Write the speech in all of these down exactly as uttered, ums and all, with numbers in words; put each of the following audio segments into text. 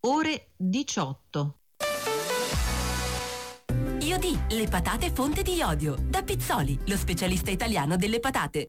ore diciotto. Iodì, le patate fonte di iodio. Da Pizzoli, lo specialista italiano delle patate.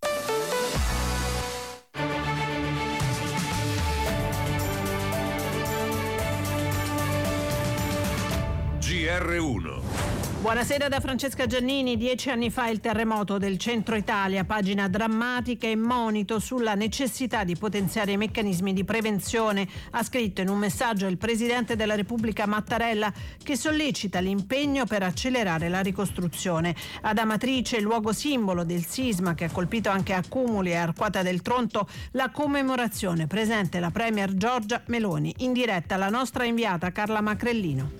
G R uno. Buonasera da Francesca Giannini. Dieci anni fa il terremoto del centro Italia, pagina drammatica e monito sulla necessità di potenziare i meccanismi di prevenzione, ha scritto in un messaggio il Presidente della Repubblica Mattarella, che sollecita l'impegno per accelerare la ricostruzione. Ad Amatrice, luogo simbolo del sisma che ha colpito anche Accumuli e Arquata del Tronto, la commemorazione, presente la Premier Giorgia Meloni. In diretta la nostra inviata Carla Macrellino.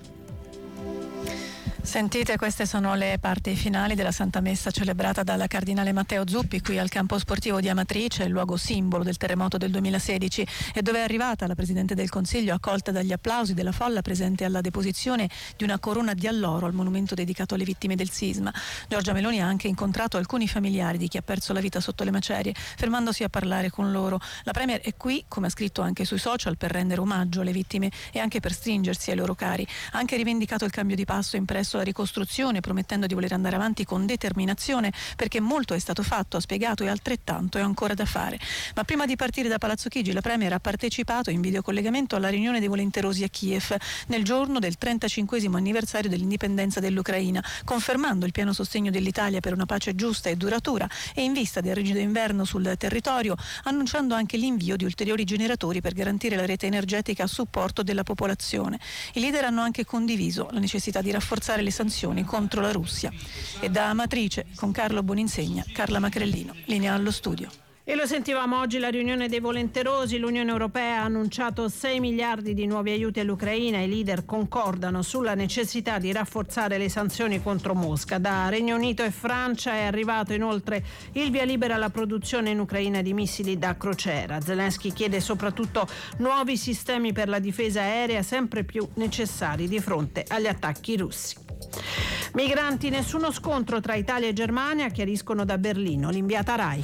Sentite, queste sono le parti finali della Santa Messa celebrata dal Cardinale Matteo Zuppi qui al campo sportivo di Amatrice, il luogo simbolo del terremoto del duemilasedici, e dove è arrivata la Presidente del Consiglio, accolta dagli applausi della folla presente alla deposizione di una corona di alloro al monumento dedicato alle vittime del sisma. Giorgia Meloni ha anche incontrato alcuni familiari di chi ha perso la vita sotto le macerie, fermandosi a parlare con loro. La Premier è qui, come ha scritto anche sui social, per rendere omaggio alle vittime e anche per stringersi ai loro cari. Ha anche rivendicato il cambio di passo impresso la ricostruzione, promettendo di voler andare avanti con determinazione, perché molto è stato fatto, ha spiegato, e altrettanto è ancora da fare. Ma prima di partire da Palazzo Chigi, la Premier ha partecipato in videocollegamento alla riunione dei volenterosi a Kiev nel giorno del trentacinquesimo anniversario dell'indipendenza dell'Ucraina, confermando il pieno sostegno dell'Italia per una pace giusta e duratura e, in vista del rigido inverno sul territorio, annunciando anche l'invio di ulteriori generatori per garantire la rete energetica a supporto della popolazione. I leader hanno anche condiviso la necessità di rafforzare le sanzioni contro la Russia. E da Amatrice, con Carlo Boninsegna, Carla Macrellino, linea allo studio. E lo sentivamo oggi, la riunione dei volenterosi. L'Unione Europea ha annunciato sei miliardi di nuovi aiuti all'Ucraina. I leader concordano sulla necessità di rafforzare le sanzioni contro Mosca. Da Regno Unito e Francia è arrivato inoltre il via libera alla produzione in Ucraina di missili da crociera. Zelensky chiede soprattutto nuovi sistemi per la difesa aerea, sempre più necessari di fronte agli attacchi russi. Migranti, nessuno scontro tra Italia e Germania, chiariscono da Berlino l'inviata Rai.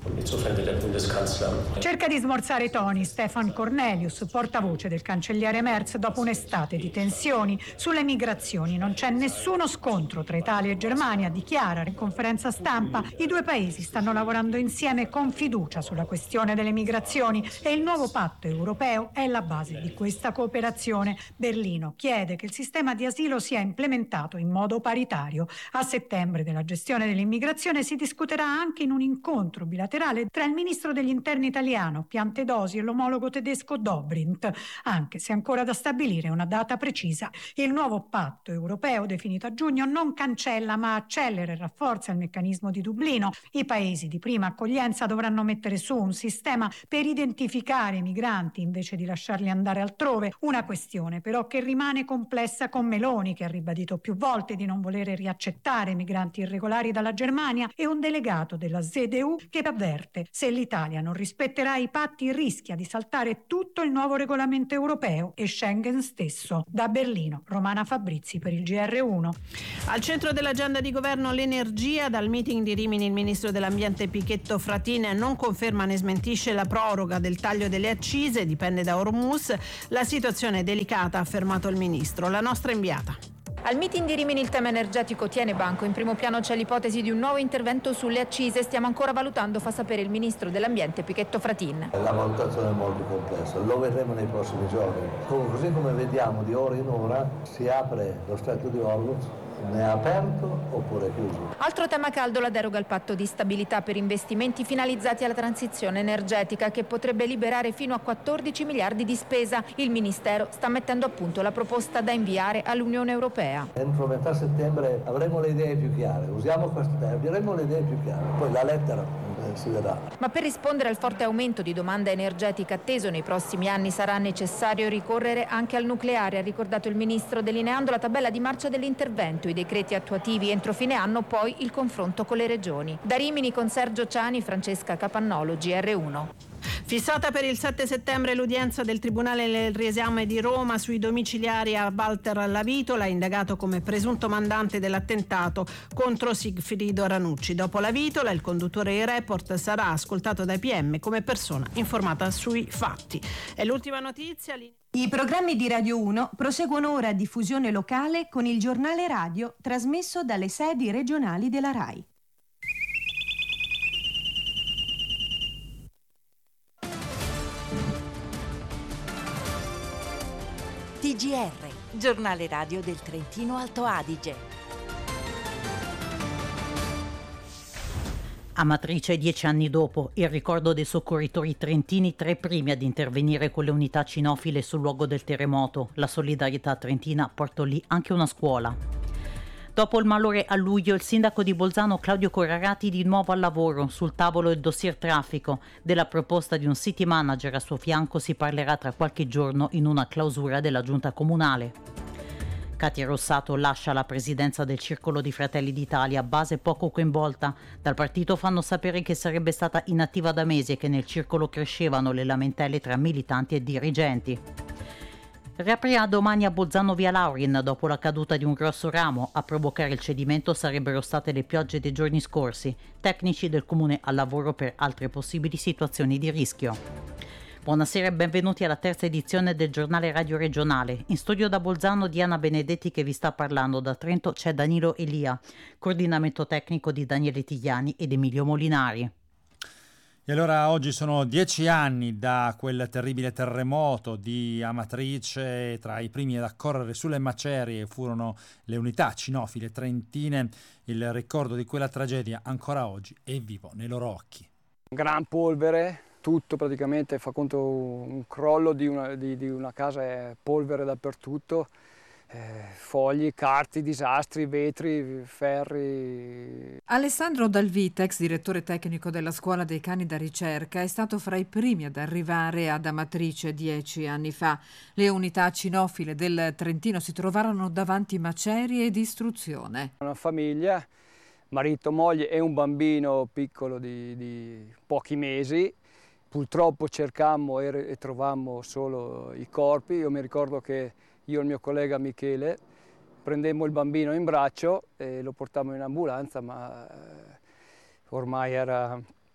Cerca di smorzare i toni Stefan Cornelius, portavoce del cancelliere Merz, dopo un'estate di tensioni sulle migrazioni. Non c'è nessuno scontro tra Italia e Germania, dichiara in conferenza stampa. I due paesi stanno lavorando insieme con fiducia sulla questione delle migrazioni e il nuovo patto europeo è la base di questa cooperazione. Berlino chiede che il sistema di asilo sia implementato in modo paritario. A settembre della gestione dell'immigrazione si discuterà anche in un incontro bilaterale tra il ministro degli interni italiano Piantedosi e l'omologo tedesco Dobrindt, anche se ancora da stabilire una data precisa. Il nuovo patto europeo definito a giugno non cancella ma accelera e rafforza il meccanismo di Dublino. I paesi di prima accoglienza dovranno mettere su un sistema per identificare i migranti invece di lasciarli andare altrove, una questione però che rimane complessa con Meloni, che ha ribadito più volte di non volere riaccettare migranti irregolari dalla Germania, e un delegato della Z D U che avverte: se l'Italia non rispetterà i patti rischia di saltare tutto il nuovo regolamento europeo e Schengen stesso. Da Berlino, Romana Fabrizi per il G R uno. Al centro dell'agenda di governo l'energia. Dal meeting di Rimini il ministro dell'ambiente Pichetto Fratin non conferma né smentisce la proroga del taglio delle accise, dipende da Hormuz. La situazione è delicata, ha affermato il ministro. La nostra inviata. Al meeting di Rimini il tema energetico tiene banco. In primo piano c'è l'ipotesi di un nuovo intervento sulle accise. Stiamo ancora valutando, fa sapere il ministro dell'ambiente Pichetto Fratin. La valutazione è molto complessa, lo vedremo nei prossimi giorni. Così come vediamo di ora in ora si apre lo stretto di Hormuz, ne è aperto oppure chiuso. Altro tema caldo, la deroga al patto di stabilità per investimenti finalizzati alla transizione energetica, che potrebbe liberare fino a quattordici miliardi di spesa. Il Ministero sta mettendo a punto la proposta da inviare all'Unione Europea. Entro metà settembre avremo le idee più chiare, usiamo questo termine, avremo le idee più chiare, poi la lettera eh, si vedrà. Ma per rispondere al forte aumento di domanda energetica atteso nei prossimi anni sarà necessario ricorrere anche al nucleare, ha ricordato il Ministro, delineando la tabella di marcia dell'intervento, i decreti attuativi entro fine anno, poi il confronto con le regioni. Da Rimini con Sergio Ciani, Francesca Capannolo, G R uno. Fissata per il sette settembre l'udienza del Tribunale del Riesame di Roma sui domiciliari a Walter Lavitola, indagato come presunto mandante dell'attentato contro Sigfrido Ranucci. Dopo Lavitola, il conduttore di Report sarà ascoltato dai P M come persona informata sui fatti. È l'ultima notizia. I programmi di Radio uno proseguono ora a diffusione locale con il giornale radio trasmesso dalle sedi regionali della RAI. T G R, giornale radio del Trentino Alto Adige. Amatrice dieci anni dopo, il ricordo dei soccorritori trentini, tre primi ad intervenire con le unità cinofile sul luogo del terremoto. La solidarietà trentina portò lì anche una scuola. Dopo il malore a luglio, il sindaco di Bolzano Claudio Corrarati di nuovo al lavoro. Sul tavolo il dossier traffico. Della proposta di un city manager a suo fianco si parlerà tra qualche giorno in una clausura della giunta comunale. Katia Rossato lascia la presidenza del Circolo di Fratelli d'Italia, base poco coinvolta. Dal partito fanno sapere che sarebbe stata inattiva da mesi e che nel circolo crescevano le lamentele tra militanti e dirigenti. Riaprirà domani a Bolzano via Laurin dopo la caduta di un grosso ramo. A provocare il cedimento sarebbero state le piogge dei giorni scorsi. Tecnici del comune al lavoro per altre possibili situazioni di rischio. Buonasera e benvenuti alla terza edizione del giornale radio regionale. In studio da Bolzano Diana Benedetti che vi sta parlando. Da Trento c'è Danilo Elia, coordinamento tecnico di Daniele Tigliani ed Emilio Molinari. E allora oggi sono dieci anni da quel terribile terremoto di Amatrice. Tra i primi ad accorrere sulle macerie furono le unità cinofile trentine. Il ricordo di quella tragedia ancora oggi è vivo nei loro occhi. Gran polvere, tutto praticamente, fa conto un crollo di una, di, di una casa, è polvere dappertutto. Eh, fogli, carti, disastri, vetri, ferri. Alessandro Dalvita, ex direttore tecnico della scuola dei cani da ricerca, è stato fra i primi ad arrivare ad Amatrice dieci anni fa. Le unità cinofile del Trentino si trovarono davanti macerie e distruzione. Una famiglia, marito, moglie e un bambino piccolo di, di pochi mesi. Purtroppo cercammo e, e trovammo solo i corpi. Io mi ricordo che io e il mio collega Michele prendemmo il bambino in braccio e lo portammo in ambulanza, ma eh, ormai era,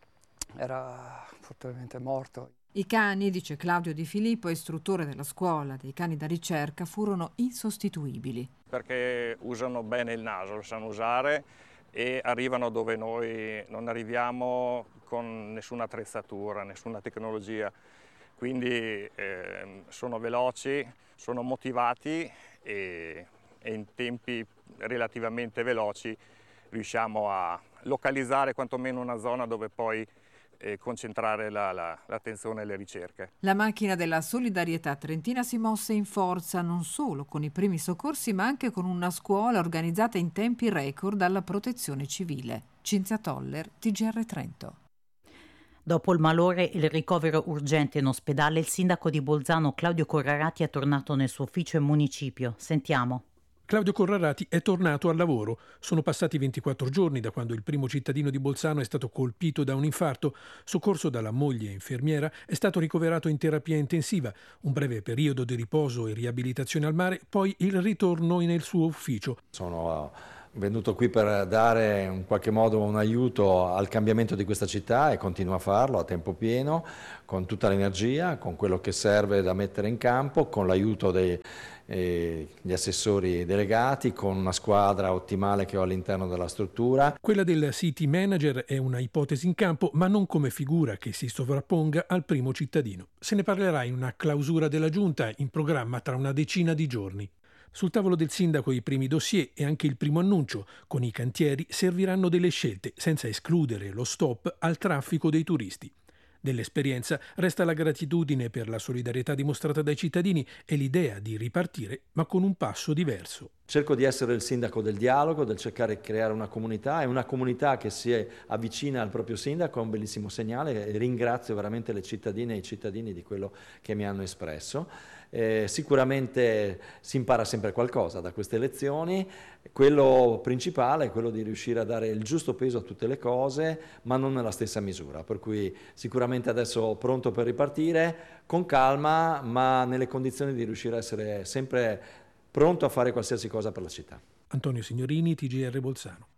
era fortemente morto. I cani, dice Claudio Di Filippo, istruttore della scuola dei cani da ricerca, furono insostituibili. Perché usano bene il naso, lo sanno usare e arrivano dove noi non arriviamo con nessuna attrezzatura, nessuna tecnologia. Quindi eh, sono veloci, sono motivati e, e in tempi relativamente veloci riusciamo a localizzare quantomeno una zona dove poi eh, concentrare la, la, l'attenzione e le ricerche. La macchina della solidarietà trentina si mosse in forza non solo con i primi soccorsi ma anche con una scuola organizzata in tempi record dalla Protezione Civile. Cinzia Toller, T G R Trento. Dopo il malore e il ricovero urgente in ospedale, il sindaco di Bolzano Claudio Corrarati è tornato nel suo ufficio in municipio. Sentiamo. Claudio Corrarati è tornato al lavoro. Sono passati ventiquattro giorni da quando il primo cittadino di Bolzano è stato colpito da un infarto. Soccorso dalla moglie infermiera, è stato ricoverato in terapia intensiva. Un breve periodo di riposo e riabilitazione al mare, poi il ritorno nel suo ufficio. Sono venuto qui per dare in qualche modo un aiuto al cambiamento di questa città e continuo a farlo a tempo pieno, con tutta l'energia, con quello che serve da mettere in campo, con l'aiuto dei E gli assessori delegati, con una squadra ottimale che ho all'interno della struttura. Quella del city manager è una ipotesi in campo, ma non come figura che si sovrapponga al primo cittadino. Se ne parlerà in una clausura della giunta in programma tra una decina di giorni. Sul tavolo del sindaco i primi dossier e anche il primo annuncio. Con i cantieri serviranno delle scelte, senza escludere lo stop al traffico dei turisti. Dell'esperienza resta la gratitudine per la solidarietà dimostrata dai cittadini e l'idea di ripartire, ma con un passo diverso. Cerco di essere il sindaco del dialogo, del cercare di creare una comunità, e una comunità che si avvicina al proprio sindaco è un bellissimo segnale, e ringrazio veramente le cittadine e i cittadini di quello che mi hanno espresso. Eh, sicuramente si impara sempre qualcosa da queste elezioni. Quello principale è quello di riuscire a dare il giusto peso a tutte le cose, ma non nella stessa misura, per cui sicuramente adesso pronto per ripartire, con calma, ma nelle condizioni di riuscire a essere sempre pronto a fare qualsiasi cosa per la città. Antonio Signorini, T G R Bolzano.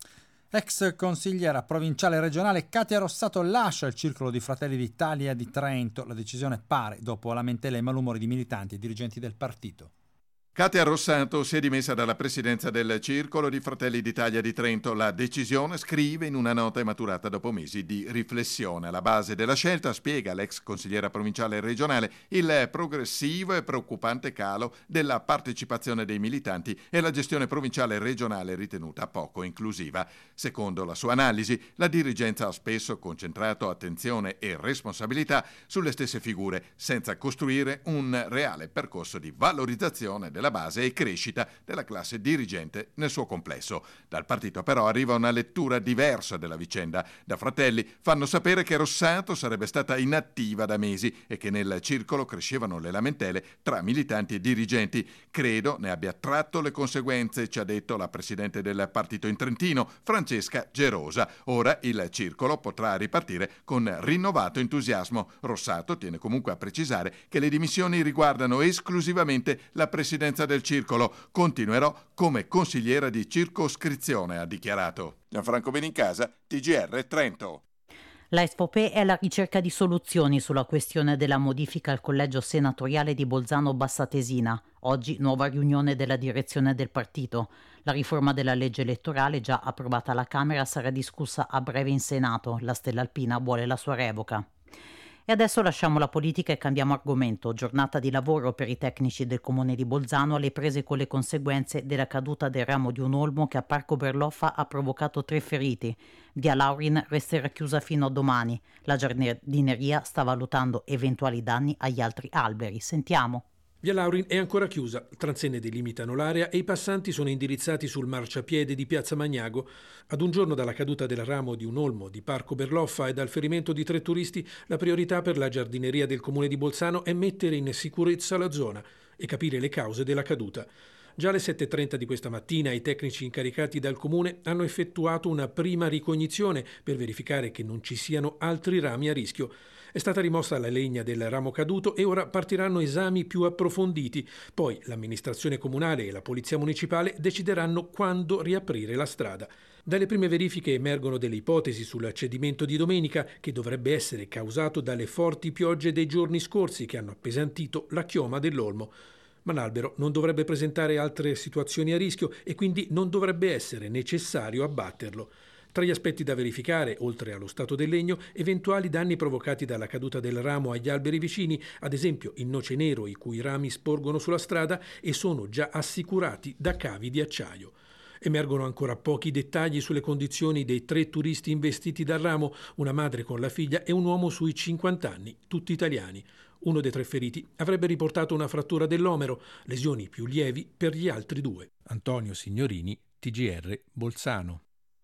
Ex consigliera provinciale e regionale Katia Rossato lascia il circolo di Fratelli d'Italia di Trento. La decisione pare dopo lamentele e malumori di militanti e dirigenti del partito. Katia Rossato si è dimessa dalla presidenza del Circolo di Fratelli d'Italia di Trento. La decisione, scrive in una nota, è maturata dopo mesi di riflessione. Alla base della scelta, spiega l'ex consigliera provinciale e regionale, il progressivo e preoccupante calo della partecipazione dei militanti e la gestione provinciale e regionale ritenuta poco inclusiva. Secondo la sua analisi, la dirigenza ha spesso concentrato attenzione e responsabilità sulle stesse figure, senza costruire un reale percorso di valorizzazione della base e crescita della classe dirigente nel suo complesso. Dal partito però arriva una lettura diversa della vicenda. Da Fratelli fanno sapere che Rossato sarebbe stata inattiva da mesi e che nel circolo crescevano le lamentele tra militanti e dirigenti. Credo ne abbia tratto le conseguenze, ci ha detto la presidente del partito in Trentino, Francesca Gerosa. Ora il circolo potrà ripartire con rinnovato entusiasmo. Rossato tiene comunque a precisare che le dimissioni riguardano esclusivamente la presidenza del circolo. Continuerò come consigliera di circoscrizione, ha dichiarato. Gianfranco Benincasa, T G R Trento. La S V P è alla ricerca di soluzioni sulla questione della modifica al collegio senatoriale di Bolzano-Bassatesina. Oggi nuova riunione della direzione del partito. La riforma della legge elettorale, già approvata alla Camera, sarà discussa a breve in Senato. La Stella Alpina vuole la sua revoca. E adesso lasciamo la politica e cambiamo argomento. Giornata di lavoro per i tecnici del comune di Bolzano, alle prese con le conseguenze della caduta del ramo di un olmo che a Parco Berloffa ha provocato tre feriti. Via Laurin resterà chiusa fino a domani. La giardineria sta valutando eventuali danni agli altri alberi. Sentiamo. Via Laurin è ancora chiusa, transenne delimitano l'area e i passanti sono indirizzati sul marciapiede di Piazza Magnago. Ad un giorno dalla caduta del ramo di un olmo di Parco Berloffa e dal ferimento di tre turisti, la priorità per la giardineria del comune di Bolzano è mettere in sicurezza la zona e capire le cause della caduta. Già alle sette e trenta di questa mattina i tecnici incaricati dal comune hanno effettuato una prima ricognizione per verificare che non ci siano altri rami a rischio. È stata rimossa la legna del ramo caduto e ora partiranno esami più approfonditi. Poi l'amministrazione comunale e la polizia municipale decideranno quando riaprire la strada. Dalle prime verifiche emergono delle ipotesi sul cedimento di domenica, che dovrebbe essere causato dalle forti piogge dei giorni scorsi che hanno appesantito la chioma dell'olmo. Ma l'albero non dovrebbe presentare altre situazioni a rischio e quindi non dovrebbe essere necessario abbatterlo. Tra gli aspetti da verificare, oltre allo stato del legno, eventuali danni provocati dalla caduta del ramo agli alberi vicini, ad esempio il noce nero i cui rami sporgono sulla strada e sono già assicurati da cavi di acciaio. Emergono ancora pochi dettagli sulle condizioni dei tre turisti investiti dal ramo, una madre con la figlia e un uomo sui cinquanta anni, tutti italiani. Uno dei tre feriti avrebbe riportato una frattura dell'omero, lesioni più lievi per gli altri due. Antonio Signorini, T G R Bolzano.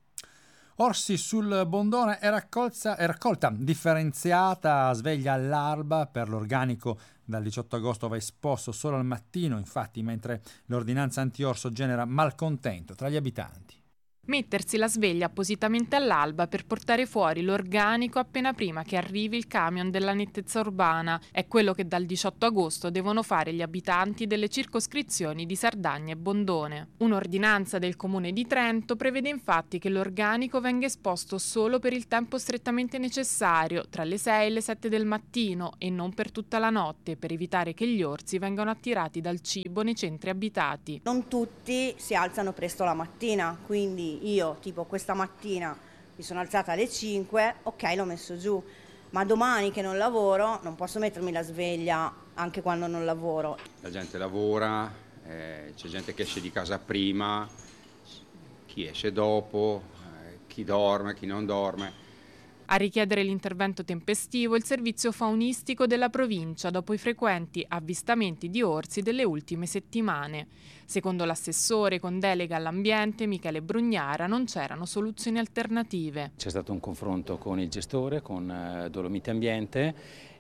Orsi sul Bondone è raccolta, è raccolta differenziata sveglia all'alba per l'organico. Dal diciotto agosto va esposto solo al mattino, infatti, mentre l'ordinanza anti-orso genera malcontento tra gli abitanti. Mettersi la sveglia appositamente all'alba per portare fuori l'organico appena prima che arrivi il camion della nettezza urbana è quello che dal diciotto agosto devono fare gli abitanti delle circoscrizioni di Sardagna e Bondone. Un'ordinanza del Comune di Trento prevede infatti che l'organico venga esposto solo per il tempo strettamente necessario, tra le sei e le sette del mattino, e non per tutta la notte, per evitare che gli orsi vengano attirati dal cibo nei centri abitati. Non tutti si alzano presto la mattina, quindi io tipo questa mattina mi sono alzata alle cinque, ok, l'ho messo giù, ma domani che non lavoro non posso mettermi la sveglia anche quando non lavoro. La gente lavora, eh, c'è gente che esce di casa prima, chi esce dopo, eh, chi dorme, chi non dorme. A richiedere l'intervento tempestivo il servizio faunistico della provincia dopo i frequenti avvistamenti di orsi delle ultime settimane. Secondo l'assessore con delega all'ambiente Michele Brugnara non c'erano soluzioni alternative. C'è stato un confronto con il gestore, con eh, Dolomiti Ambiente,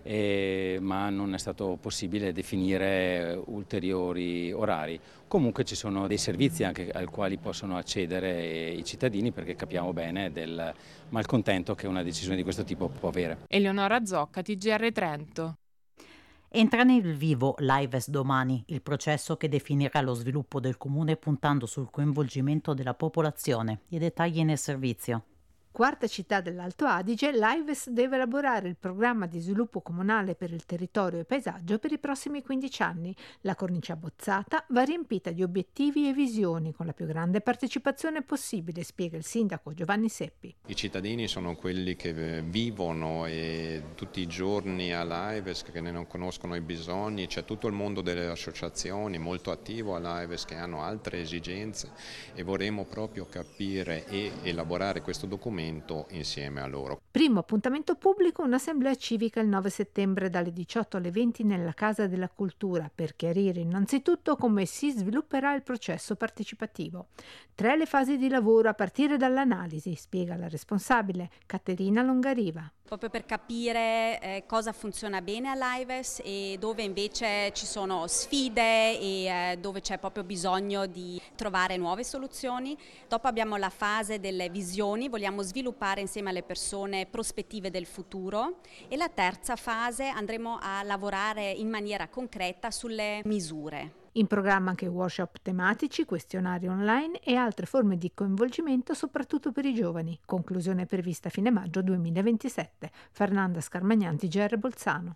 eh, ma non è stato possibile definire ulteriori orari. Comunque ci sono dei servizi anche ai quali possono accedere i cittadini, perché capiamo bene del malcontento che una decisione di questo tipo può avere. Eleonora Zocca, T G R Trento. Entra nel vivo l'Aives domani, il processo che definirà lo sviluppo del comune puntando sul coinvolgimento della popolazione. I dettagli nel servizio. Quarta città dell'Alto Adige, l'Aives deve elaborare il programma di sviluppo comunale per il territorio e paesaggio per i prossimi quindici anni. La cornice abbozzata va riempita di obiettivi e visioni con la più grande partecipazione possibile, spiega il sindaco Giovanni Seppi. I cittadini sono quelli che vivono e tutti i giorni all'Aives, che ne non conoscono i bisogni. C'è tutto il mondo delle associazioni molto attivo all'Aives che hanno altre esigenze e vorremmo proprio capire e elaborare questo documento insieme a loro. Primo appuntamento pubblico, un'assemblea civica il nove settembre dalle diciotto alle venti nella Casa della Cultura per chiarire innanzitutto come si svilupperà il processo partecipativo. Tre le fasi di lavoro a partire dall'analisi, spiega la responsabile Caterina Longariva. Proprio per capire eh, cosa funziona bene all'Aives e dove invece ci sono sfide e eh, dove c'è proprio bisogno di trovare nuove soluzioni. Dopo abbiamo la fase delle visioni, vogliamo sviluppare insieme alle persone prospettive del futuro, e la terza fase andremo a lavorare in maniera concreta sulle misure. In programma anche workshop tematici, questionari online e altre forme di coinvolgimento soprattutto per i giovani. Conclusione prevista a fine maggio duemilaventisette. Fernanda Scarmagnanti, G R Bolzano.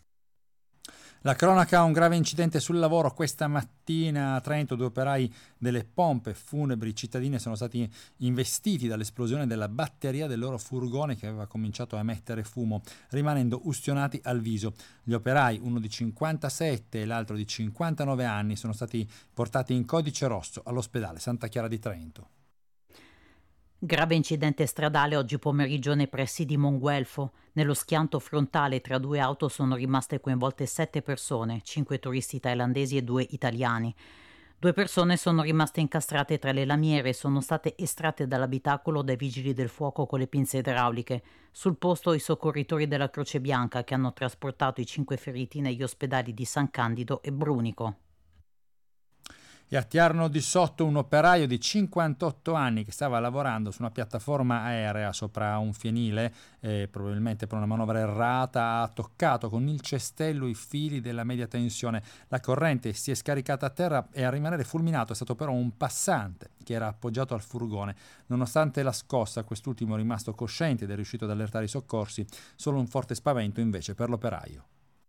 La cronaca, un grave incidente sul lavoro questa mattina a Trento. Due operai delle pompe funebri cittadine sono stati investiti dall'esplosione della batteria del loro furgone che aveva cominciato a emettere fumo, rimanendo ustionati al viso. Gli operai, uno di cinquantasette e l'altro di cinquantanove anni, sono stati portati in codice rosso all'ospedale Santa Chiara di Trento. Grave incidente stradale oggi pomeriggio nei pressi di Monguelfo. Nello schianto frontale tra due auto sono rimaste coinvolte sette persone, cinque turisti thailandesi e due italiani. Due persone sono rimaste incastrate tra le lamiere e sono state estratte dall'abitacolo dai vigili del fuoco con le pinze idrauliche. Sul posto i soccorritori della Croce Bianca che hanno trasportato i cinque feriti negli ospedali di San Candido e Brunico. E a Tiarno di Sotto un operaio di cinquantotto anni che stava lavorando su una piattaforma aerea sopra un fienile, eh, probabilmente per una manovra errata, ha toccato con il cestello i fili della media tensione. La corrente si è scaricata a terra e a rimanere fulminato è stato però un passante che era appoggiato al furgone. Nonostante la scossa, quest'ultimo è rimasto cosciente ed è riuscito ad allertare i soccorsi, solo un forte spavento invece per l'operaio.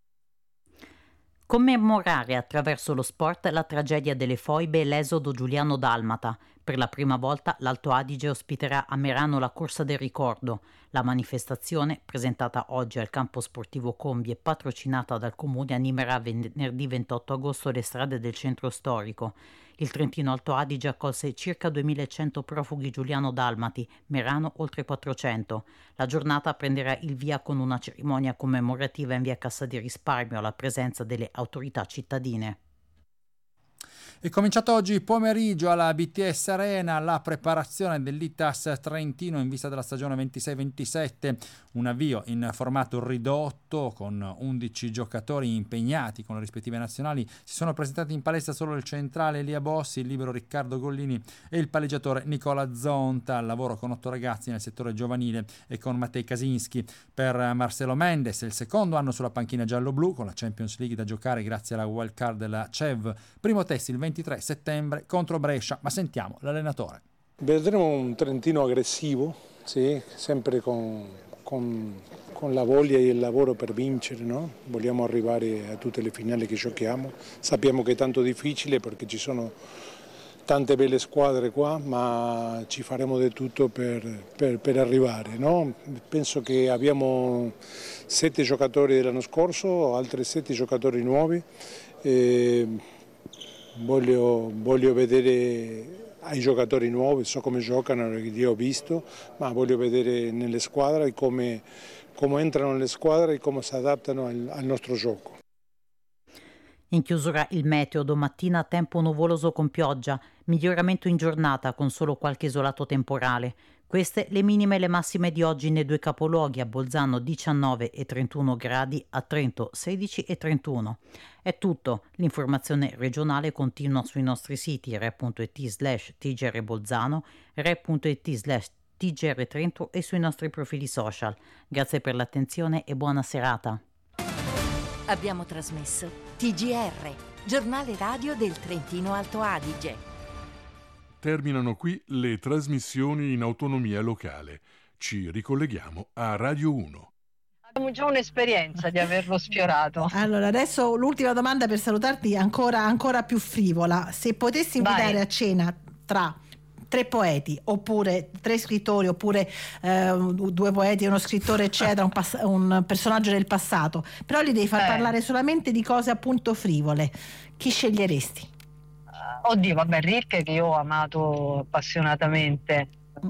Commemorare attraverso lo sport la tragedia delle foibe e l'esodo Giuliano Dalmata. Per la prima volta l'Alto Adige ospiterà a Merano la Corsa del Ricordo. La manifestazione, presentata oggi al campo sportivo Combi e patrocinata dal Comune, animerà venerdì ventotto agosto le strade del centro storico. Il Trentino Alto Adige accolse circa duemilacento profughi Giuliano Dalmati, Merano oltre quattrocento. La giornata prenderà il via con una cerimonia commemorativa in via Cassa di Risparmio alla presenza delle autorità cittadine. È cominciato oggi pomeriggio alla B T S Arena la preparazione dell'I T A S Trentino in vista della stagione ventisei ventisette, un avvio in formato ridotto con undici giocatori impegnati con le rispettive nazionali. Si sono presentati in palestra solo il centrale Elia Bossi, il libero Riccardo Gollini e il palleggiatore Nicola Zonta, al lavoro con otto ragazzi nel settore giovanile e con Mattei Kasinski. Per Marcelo Mendes è il secondo anno sulla panchina giallo-blu con la Champions League da giocare grazie alla wild card della C E V. Primo test il ventitré settembre contro Brescia, ma sentiamo l'allenatore. Vedremo un Trentino aggressivo, sì, sempre con, con, con la voglia e il lavoro per vincere, no? Vogliamo arrivare a tutte le finali che giochiamo. Sappiamo che è tanto difficile perché ci sono tante belle squadre qua, ma ci faremo di tutto per, per, per arrivare, no? Penso che abbiamo sette giocatori dell'anno scorso, altri sette giocatori nuovi. E Voglio, voglio vedere ai giocatori nuovi, so come giocano, li ho visto, ma voglio vedere nelle squadre come, come entrano nelle squadre e come si adattano al, al nostro gioco. In chiusura il meteo, domattina tempo nuvoloso con pioggia, miglioramento in giornata con solo qualche isolato temporale. Queste le minime e le massime di oggi nei due capoluoghi, a Bolzano diciannove e trentuno gradi, a Trento sedici e trentuno. È tutto, l'informazione regionale continua sui nostri siti re punto it slash tgr Bolzano, re punto it slash tgr Trento e sui nostri profili social. Grazie per l'attenzione e buona serata. Abbiamo trasmesso T G R, giornale radio del Trentino Alto Adige. Terminano qui le trasmissioni in autonomia locale. Ci ricolleghiamo a Radio uno. Abbiamo già un'esperienza di averlo sfiorato. Allora, adesso l'ultima domanda per salutarti, ancora, ancora più frivola. Se potessi invitare Vai. a cena tra tre poeti, oppure tre scrittori, oppure eh, due poeti e uno scrittore eccetera, un, pass- un personaggio del passato, però li devi far Eh. parlare solamente di cose appunto frivole, chi sceglieresti? Oddio, vabbè, Rilke, che io ho amato appassionatamente,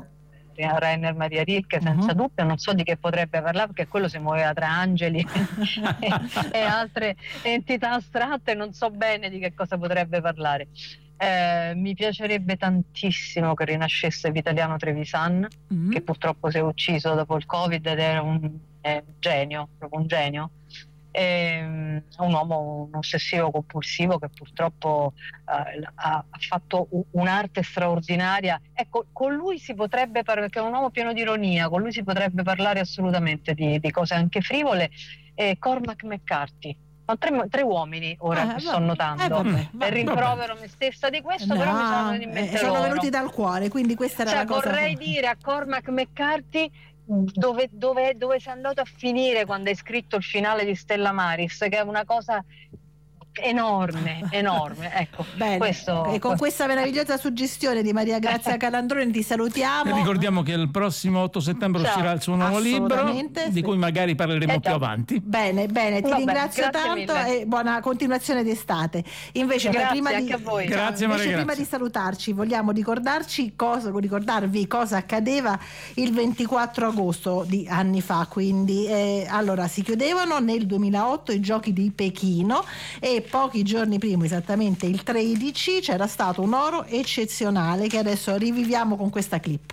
Rainer Maria Rilke, senza uh-huh. dubbio. Non so di che potrebbe parlare, perché quello si muoveva tra angeli e, e altre entità astratte, non so bene di che cosa potrebbe parlare. Eh, mi piacerebbe tantissimo che rinascesse Vitaliano Trevisan, mm-hmm. che purtroppo si è ucciso dopo il Covid ed era un, è un genio, proprio un genio. È un uomo, un ossessivo compulsivo che purtroppo eh, ha, ha fatto un'arte straordinaria. Ecco, con lui si potrebbe parlare, perché è un uomo pieno di ironia, con lui si potrebbe parlare assolutamente di, di cose anche frivole. E Cormac McCarthy. Sono tre, tre uomini ora Ah, che va- sto notando eh, vabbè, e rimprovero vabbè. me stessa di questo, No, però mi sono venuti in eh, mente sono loro. venuti dal cuore, quindi questa era Cioè, la cosa. vorrei dire a Cormac McCarthy dove, dove, dove sei andato a finire quando hai scritto il finale di Stella Maris, che è una cosa enorme, enorme. Ecco, Bene. questo, E con questa meravigliosa suggestione di Maria Grazia Calandroni ti salutiamo. E ricordiamo che il prossimo otto settembre Ciao. uscirà il suo nuovo libro, Assolutamente, di sì. cui magari parleremo Eh, più già. avanti. Bene, bene, ti Vabbè, ringrazio grazie tanto mille. e buona continuazione d'estate. Invece, per Grazie, prima di, anche a voi. Grazie, invece Maria prima Grazia. di salutarci, vogliamo ricordarci cosa, ricordarvi cosa accadeva il ventiquattro agosto di anni fa. Quindi, eh, allora si chiudevano nel duemilaotto i giochi di Pechino e pochi giorni prima, esattamente il tredici, c'era stato un oro eccezionale che adesso riviviamo con questa clip.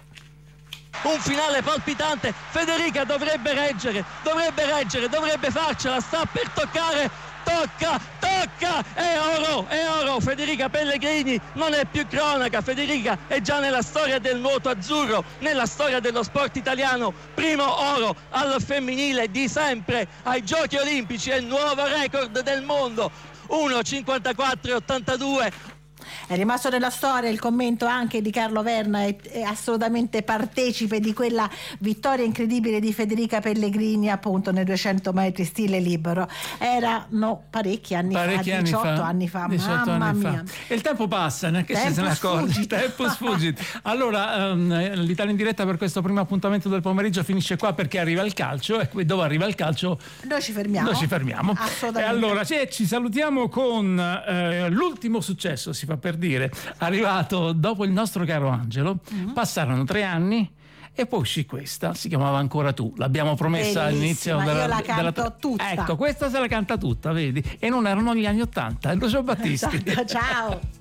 Un finale palpitante, Federica dovrebbe reggere, dovrebbe reggere, dovrebbe farcela, sta per toccare, tocca, tocca, è oro, è oro, Federica Pellegrini non è più cronaca, Federica è già nella storia del nuoto azzurro, nella storia dello sport italiano, primo oro al femminile di sempre ai Giochi Olimpici, è il nuovo record del mondo, uno cinquantaquattro ottantadue. È rimasto nella storia il commento anche di Carlo Verna, è, è assolutamente partecipe di quella vittoria incredibile di Federica Pellegrini appunto nei duecento metri stile libero. Erano parecchi anni Parecchi fa, anni diciotto fa, anni fa, diciotto mamma anni mia. fa. E il tempo passa, neanche Tempo ci se ne accorge. sfugge. Il tempo sfugge. Allora, ehm, l'Italia in diretta per questo primo appuntamento del pomeriggio finisce qua perché arriva il calcio e qui dove arriva il calcio Noi ci fermiamo. noi ci fermiamo. E Assolutamente. allora ci, ci salutiamo con eh, l'ultimo successo, si fa per dire, arrivato dopo il nostro caro Angelo. Mm-hmm. Passarono tre anni e poi uscì questa, si chiamava Ancora tu, l'abbiamo promessa all'inizio Bellissima, della, io la della- canto tutta. Ecco, questa se la canta tutta, vedi? E non erano gli anni Ottanta, è Lucio Battisti. Ciao.